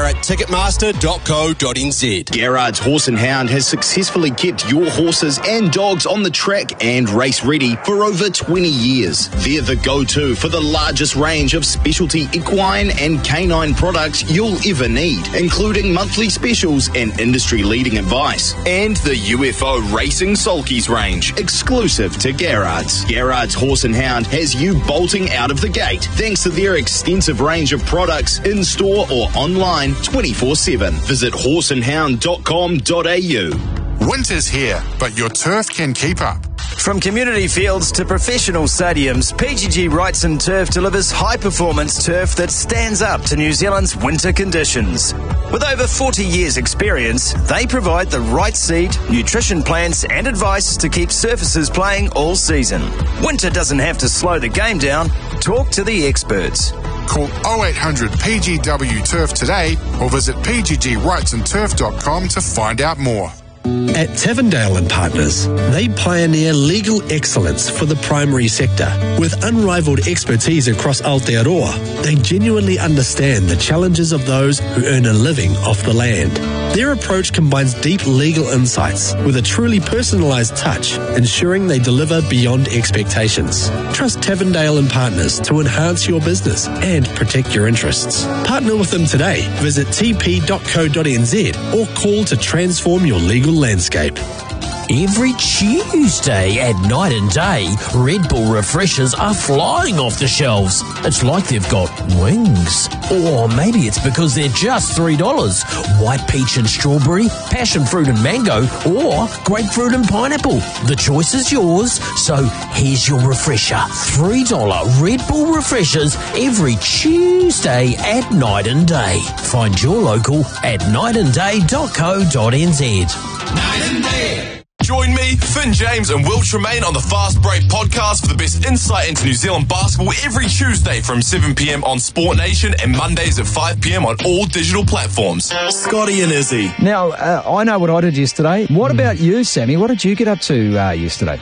at ticketmaster.co.nz. Garrard's Horse and Hound has successfully kept your horses and dogs on the track and race ready for over 20 years. They're the go-to for the largest range of specialty equine and canine products you'll ever need, including monthly specials and industry-leading advice. And the UFO Racing Sulkies range, exclusive to Garrard's. Garrard's Horse and Hound has you bolting out of the gate thanks to their extensive range of products in-store or online 24/7. Visit horseandhound.com.au. Winter's here, but your turf can keep up. From community fields to professional stadiums, PGG Wrightson Turf delivers high-performance turf that stands up to New Zealand's winter conditions. With over 40 years' experience, they provide the right seed, nutrition plans and advice to keep surfaces playing all season. Winter doesn't have to slow the game down. Talk to the experts. Call 0800 PGW Turf today or visit pggwrightsonturf.com to find out more. At Tavendale and Partners, they pioneer legal excellence for the primary sector. With unrivaled expertise across Aotearoa, they genuinely understand the challenges of those who earn a living off the land. Their approach combines deep legal insights with a truly personalised touch, ensuring they deliver beyond expectations. Trust Tavendale and Partners to enhance your business and protect your interests. Partner with them today. Visit tp.co.nz or call to transform your legal landscape. Every Tuesday at Night and Day, Red Bull refreshers are flying off the shelves. It's like they've got wings. Or maybe it's because they're just $3. White peach and strawberry, passion fruit and mango, or grapefruit and pineapple. The choice is yours, so here's your refresher. $3 Red Bull refreshers every Tuesday at Night and Day. Find your local at nightandday.co.nz. Night and Day. Join me, Finn James and Will Tremaine on the Fast Break podcast for the best insight into New Zealand basketball every Tuesday from 7 p.m. on Sport Nation and Mondays at 5 p.m. on all digital platforms. Scotty and Izzy. Now, I know what I did yesterday. What about you, Sammy? What did you get up to yesterday?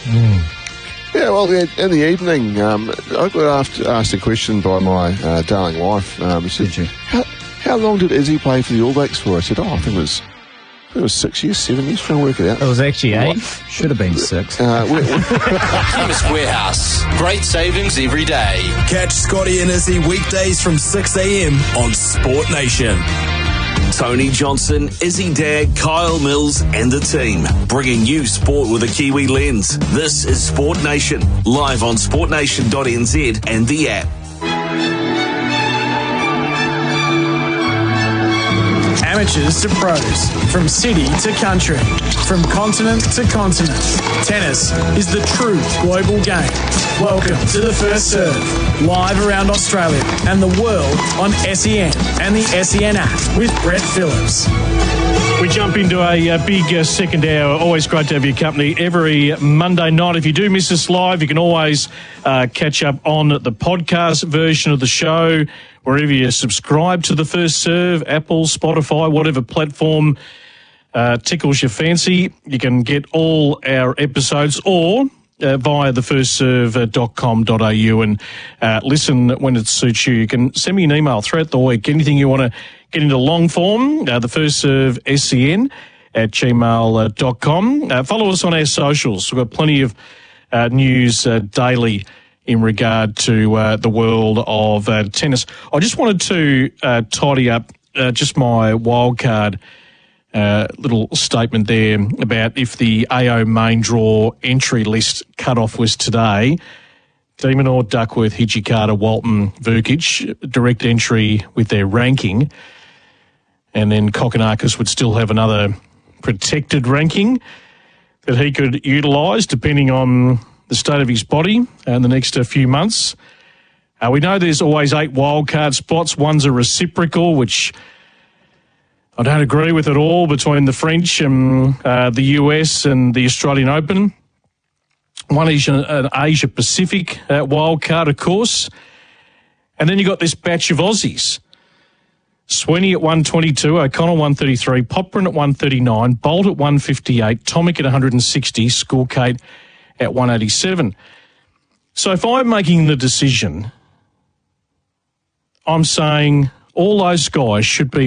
Yeah, well, in the evening, I got asked a question by my darling wife. She said, how long did Izzy play for the All Blacks for? I said, I think it was 6 years, 7 years, trying to work it out. It was actually 8. Should have been 6. Chemist Warehouse. Great savings every day. Catch Scotty and Izzy weekdays from 6 a.m. on Sport Nation. Tony Johnson, Izzy Dagg, Kyle Mills and the team, bringing you sport with a Kiwi lens. This is Sport Nation, live on sportnation.nz and the app. Amateurs to pros, from city to country, from continent to continent. Tennis is the true global game. Welcome to the First Serve, live around Australia and the world on SEN and the SEN app with Brett Phillips. We jump into a big second hour. Always great to have your company every Monday night. If you do miss us live, you can always catch up on the podcast version of the show, wherever you subscribe to the First Serve, Apple, Spotify, whatever platform tickles your fancy. You can get all our episodes or via thefirstserve.com.au and listen when it suits you. You can send me an email throughout the week. Anything you want to get into long form, thefirstservescn@gmail.com. Follow us on our socials. We've got plenty of news daily in regard to the world of tennis. I just wanted to tidy up just my wildcard little statement there about if the AO main draw entry list cutoff was today. De Minaur, Duckworth, Hijikata, Walton, Vukic, direct entry with their ranking. And then Kokkinakis would still have another protected ranking that he could utilise depending on the state of his body in the next few months. We know there's always 8 wildcard spots. One's a reciprocal, which I don't agree with at all, between the French and the US and the Australian Open. One is an Asia-Pacific wildcard, of course. And then you've got this batch of Aussies. Sweeney at 122, O'Connell 133, Poprin at 139, Bolt at 158, Tomic at 160, Scorecate at 187. So if I'm making the decision, I'm saying all those guys should be